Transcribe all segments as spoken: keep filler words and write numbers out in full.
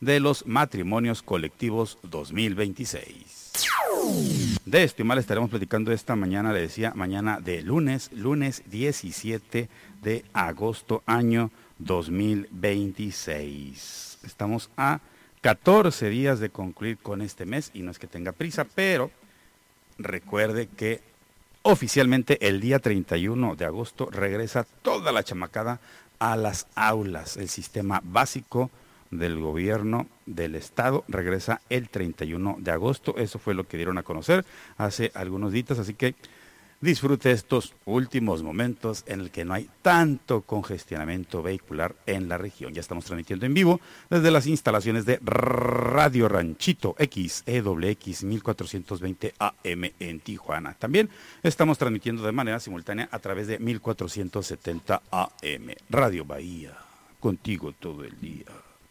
de los matrimonios colectivos dos mil veintiséis. De esto y más estaremos platicando esta mañana, le decía, mañana de lunes, lunes diecisiete de agosto, año dos mil veintiséis. Estamos a catorce días de concluir con este mes y no es que tenga prisa, pero recuerde que oficialmente el día treinta y uno de agosto regresa toda la chamacada a las aulas. El sistema básico del gobierno del estado regresa el treinta y uno de agosto. Eso fue lo que dieron a conocer hace algunos días, así que disfrute estos últimos momentos en el que no hay tanto congestionamiento vehicular en la región. Ya estamos transmitiendo en vivo desde las instalaciones de Radio Ranchito X E W X mil cuatrocientos veinte A M en Tijuana. También estamos transmitiendo de manera simultánea a través de mil cuatrocientos setenta A M Radio Bahía, contigo todo el día.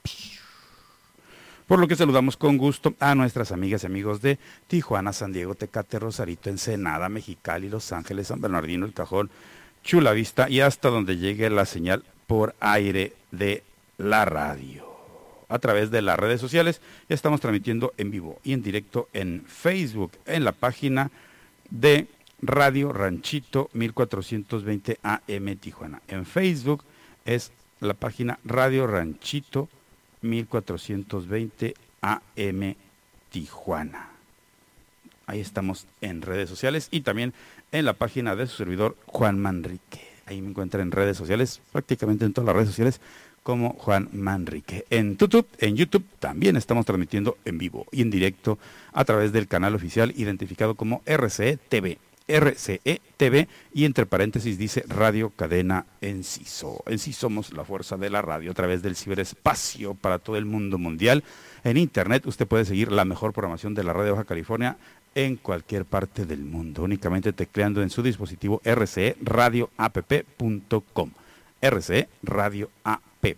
Por lo que saludamos con gusto a nuestras amigas y amigos de Tijuana, San Diego, Tecate, Rosarito, Ensenada, Mexicali, Los Ángeles, San Bernardino, El Cajón, Chula Vista y hasta donde llegue la señal por aire de la radio. A través de las redes sociales ya estamos transmitiendo en vivo y en directo en Facebook, en la página de Radio Ranchito mil cuatrocientos veinte A M Tijuana. En Facebook es la página Radio Ranchito mil cuatrocientos veinte A M Tijuana. Ahí estamos en redes sociales y también en la página de su servidor Juan Manrique. Ahí me encuentran en redes sociales, prácticamente en todas las redes sociales como Juan Manrique. En YouTube, en YouTube también estamos transmitiendo en vivo y en directo a través del canal oficial identificado como R C E T V. R C E T V y entre paréntesis dice Radio Cadena Enciso. En sí somos la fuerza de la radio a través del ciberespacio para todo el mundo mundial. En internet usted puede seguir la mejor programación de la radio de Baja California en cualquier parte del mundo, únicamente tecleando en su dispositivo R C E radio app punto com. R C E radio app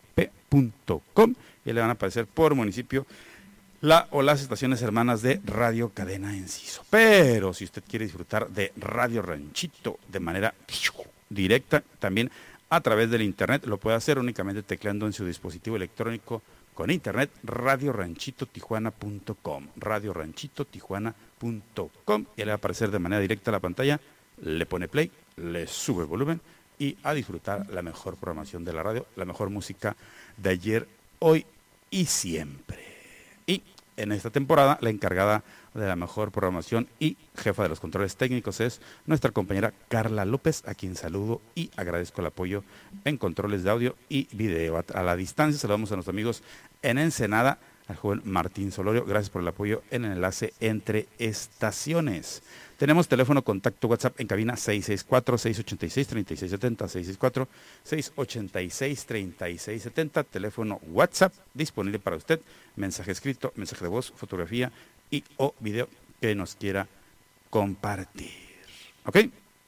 punto com y le van a aparecer por municipio la o las estaciones hermanas de Radio Cadena Enciso. Pero si usted quiere disfrutar de Radio Ranchito de manera directa, también a través del internet, lo puede hacer únicamente tecleando en su dispositivo electrónico con internet radio ranchito tijuana punto com, radio ranchito tijuana punto com, y le va a aparecer de manera directa a la pantalla, le pone play, le sube el volumen y a disfrutar la mejor programación de la radio, la mejor música de ayer, hoy y siempre. Y en esta temporada, la encargada de la mejor programación y jefa de los controles técnicos es nuestra compañera Carla López, a quien saludo y agradezco el apoyo en controles de audio y video. A la distancia saludamos a nuestros amigos en Ensenada, al joven Martín Solorio. Gracias por el apoyo en el enlace entre estaciones. Tenemos teléfono contacto WhatsApp en cabina seis seis cuatro, seis ocho seis, tres seis siete cero, seis seis cuatro, seis ocho seis, tres seis siete cero, teléfono WhatsApp disponible para usted, mensaje escrito, mensaje de voz, fotografía y o video que nos quiera compartir. ¿Ok?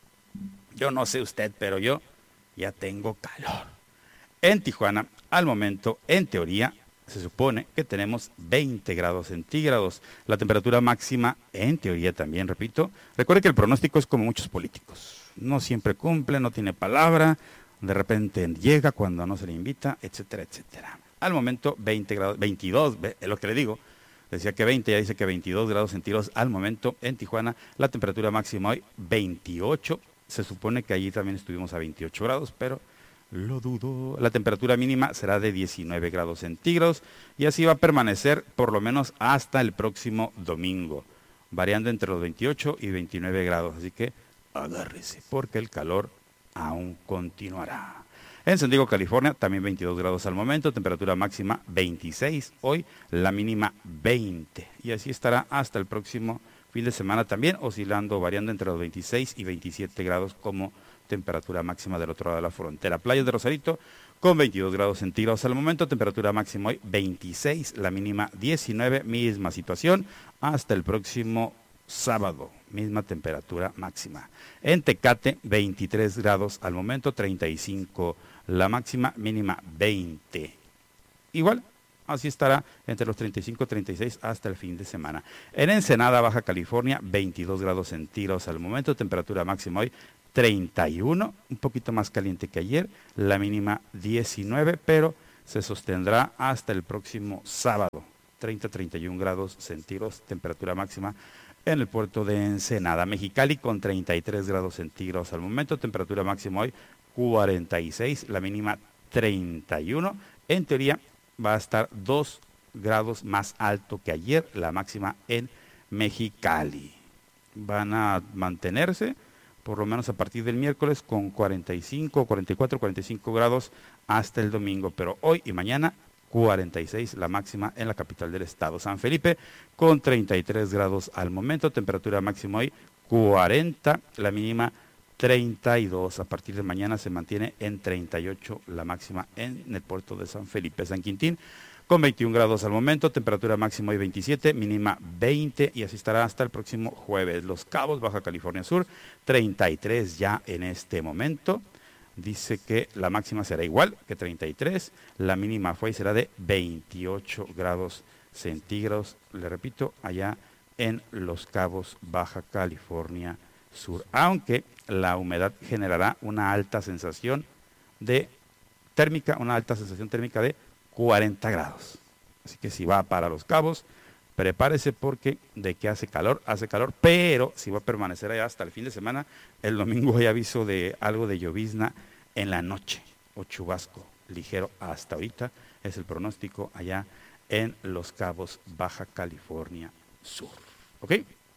Yo no sé usted, pero yo ya tengo calor. En Tijuana, al momento, en teoría, se supone que tenemos veinte grados centígrados. La temperatura máxima, en teoría también, repito. Recuerde que el pronóstico es como muchos políticos. No siempre cumple, no tiene palabra, de repente llega cuando no se le invita, etcétera, etcétera. Al momento, veinte grados, veintidós, es lo que le digo. Decía que veinte, ya dice que veintidós grados centígrados al momento en Tijuana. La temperatura máxima hoy, veintiocho. Se supone que allí también estuvimos a veintiocho grados, pero lo dudo. La temperatura mínima será de diecinueve grados centígrados y así va a permanecer por lo menos hasta el próximo domingo, variando entre los veintiocho y veintinueve grados. Así que agárrese porque el calor aún continuará. En San Diego, California, también veintidós grados al momento, temperatura máxima veintiséis, hoy la mínima veinte. Y así estará hasta el próximo fin de semana también, oscilando, variando entre los veintiséis y veintisiete grados como temperatura máxima del otro lado de la frontera. Playas de Rosarito con veintidós grados centígrados al momento, temperatura máxima hoy veintiséis, la mínima diecinueve, misma situación hasta el próximo sábado, misma temperatura máxima. En Tecate, veintitrés grados al momento, treinta y cinco la máxima, mínima veinte. Igual, así estará entre los treinta y cinco y treinta y seis hasta el fin de semana. En Ensenada, Baja California, veintidós grados centígrados al momento, temperatura máxima hoy treinta y uno, un poquito más caliente que ayer, la mínima diecinueve, pero se sostendrá hasta el próximo sábado, treinta a treinta y un grados centígrados, temperatura máxima en el puerto de Ensenada. Mexicali con treinta y tres grados centígrados al momento, temperatura máxima hoy cuarenta y seis, la mínima treinta y uno. En teoría va a estar dos grados más alto que ayer, la máxima en Mexicali. Van a mantenerse por lo menos a partir del miércoles con cuarenta y cinco, cuarenta y cuatro, cuarenta y cinco grados hasta el domingo, pero hoy y mañana cuarenta y seis la máxima en la capital del estado, San Felipe, con treinta y tres grados al momento, temperatura máxima hoy cuarenta, la mínima treinta y dos. A partir de mañana se mantiene en treinta y ocho la máxima en el puerto de San Felipe. San Quintín con veintiún grados al momento, temperatura máxima hoy veintisiete, mínima veinte, y así estará hasta el próximo jueves. Los Cabos, Baja California Sur, treinta y tres ya en este momento. Dice que la máxima será igual que treinta y tres, la mínima fue y será de veintiocho grados centígrados, le repito, allá en Los Cabos, Baja California Sur. Aunque la humedad generará una alta sensación de térmica, una alta sensación térmica de cuarenta grados. Así que si va para Los Cabos, prepárese porque de que hace calor, hace calor, pero si va a permanecer allá hasta el fin de semana, el domingo hay aviso de algo de llovizna en la noche o chubasco ligero hasta ahorita, es el pronóstico allá en Los Cabos, Baja California Sur. ¿Ok?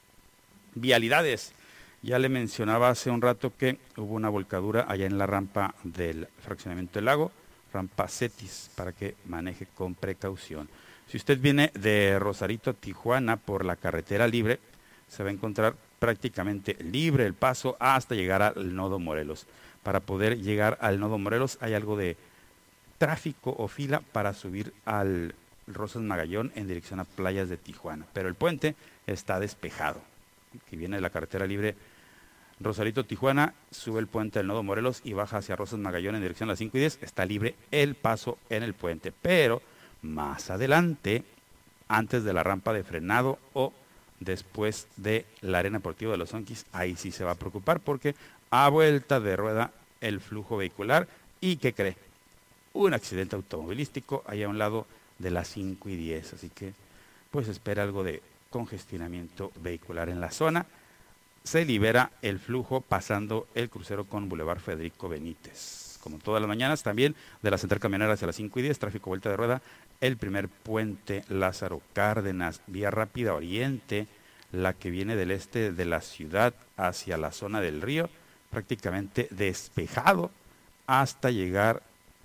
Vialidades. Ya le mencionaba hace un rato que hubo una volcadura allá en la rampa del fraccionamiento del lago, rampa Cetis, para que maneje con precaución. Si usted viene de Rosarito a Tijuana por la carretera libre, se va a encontrar prácticamente libre el paso hasta llegar al nodo Morelos. Para poder llegar al nodo Morelos hay algo de tráfico o fila para subir al Rosas Magallón en dirección a Playas de Tijuana, pero el puente está despejado. Que viene de la carretera libre Rosarito Tijuana, sube el puente del nodo Morelos y baja hacia Rosas Magallón en dirección a las cinco y diez, está libre el paso en el puente, pero más adelante, antes de la rampa de frenado o después de la arena deportiva de los Onquis, ahí sí se va a preocupar porque a vuelta de rueda el flujo vehicular. ¿Y qué cree? Un accidente automovilístico allá a un lado de las cinco y diez, así que pues espera algo de congestionamiento vehicular en la zona. Se libera el flujo pasando el crucero con Boulevard Federico Benítez. Como todas las mañanas, también de la central camionera hacia las cinco y diez, tráfico vuelta de rueda, el primer puente Lázaro Cárdenas, vía rápida oriente, la que viene del este de la ciudad hacia la zona del río, prácticamente despejado hasta llegar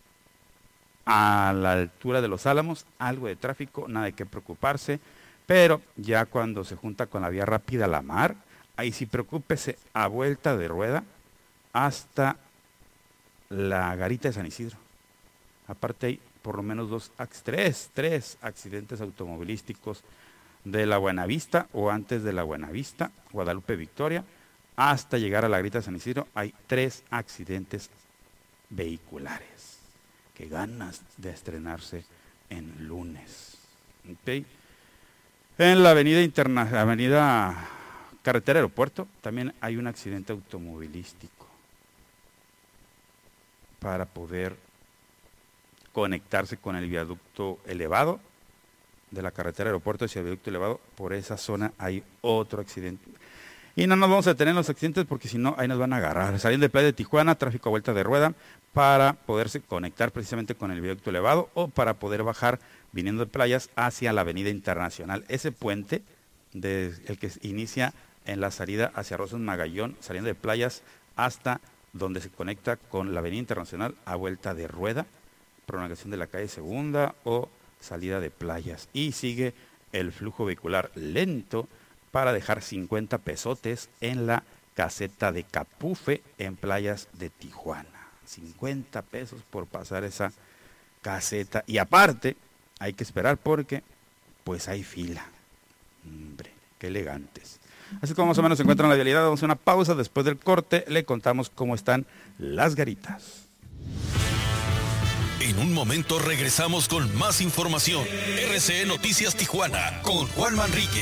a la altura de Los Álamos, algo de tráfico, nada de qué preocuparse, pero ya cuando se junta con la vía rápida La Mar, ahí sí preocúpese a vuelta de rueda hasta la garita de San Isidro. Aparte hay por lo menos dos, tres, tres accidentes automovilísticos de la Buenavista o antes de la Buenavista, Guadalupe Victoria, hasta llegar a la garita de San Isidro, hay tres accidentes vehiculares. Qué ganas de estrenarse en lunes. ¿Okay? En la avenida interna, avenida Carretera Aeropuerto, también hay un accidente automovilístico para poder conectarse con el viaducto elevado de la carretera Aeropuerto hacia el viaducto elevado. Por esa zona hay otro accidente. Y no nos vamos a detener en los accidentes porque si no, ahí nos van a agarrar. Saliendo de Playa de Tijuana, tráfico a vuelta de rueda para poderse conectar precisamente con el viaducto elevado o para poder bajar viniendo de playas hacia la avenida Internacional. Ese puente, de, el que inicia en la salida hacia Rosas Magallón, saliendo de playas hasta donde se conecta con la avenida Internacional a vuelta de rueda, prolongación de la calle Segunda o salida de playas. Y sigue el flujo vehicular lento para dejar cincuenta pesotes en la caseta de Capufe en Playas de Tijuana. cincuenta pesos por pasar esa caseta. Y aparte, hay que esperar porque pues hay fila. Hombre, qué elegantes. Así como más o menos se encuentran en la vialidad, vamos a una pausa. Después del corte le contamos cómo están las garitas. En un momento regresamos con más información. R C E Noticias Tijuana con Juan Manrique.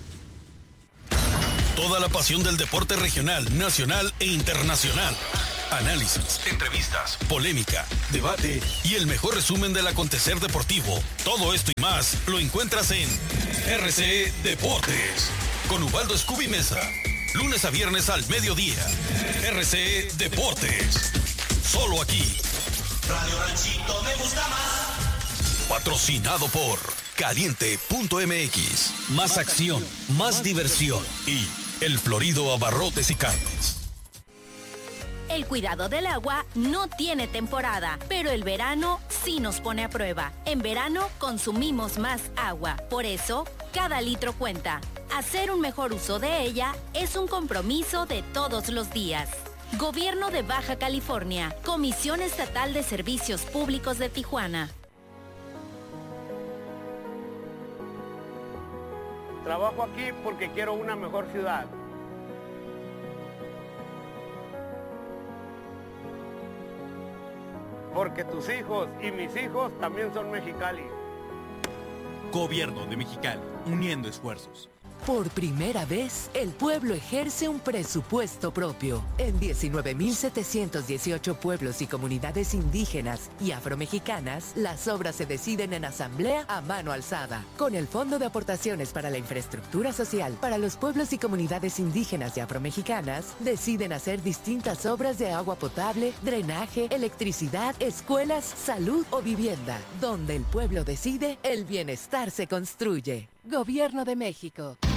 Toda la pasión del deporte regional, nacional e internacional. Análisis, entrevistas, polémica, debate y el mejor resumen del acontecer deportivo. Todo esto y más lo encuentras en R C E Deportes con Ubaldo Scooby Mesa. Lunes a viernes al mediodía. R C E Deportes. Solo aquí. Radio Ranchito me gusta más. Patrocinado por Caliente punto M X. Más acción, más diversión y El Florido Abarrotes y Carnes. El cuidado del agua no tiene temporada, pero el verano sí nos pone a prueba. En verano consumimos más agua, por eso cada litro cuenta. Hacer un mejor uso de ella es un compromiso de todos los días. Gobierno de Baja California, Comisión Estatal de Servicios Públicos de Tijuana. Trabajo aquí porque quiero una mejor ciudad. Porque tus hijos y mis hijos también son Mexicali. Gobierno de Mexicali, uniendo esfuerzos. Por primera vez, el pueblo ejerce un presupuesto propio. En diecinueve mil setecientos dieciocho pueblos y comunidades indígenas y afromexicanas, las obras se deciden en asamblea a mano alzada. Con el Fondo de Aportaciones para la Infraestructura Social para los pueblos y comunidades indígenas y afromexicanas, deciden hacer distintas obras de agua potable, drenaje, electricidad, escuelas, salud o vivienda. Donde el pueblo decide, el bienestar se construye. Gobierno de México.